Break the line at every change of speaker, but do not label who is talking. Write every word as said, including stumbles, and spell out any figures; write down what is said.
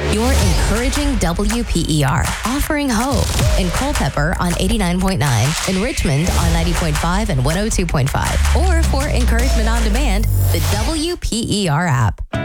You're encouraging W P E R, offering hope in Culpeper on eighty-nine point nine, in Richmond on ninety point five and one oh two point five, or for encouragement on demand, the W P E R app.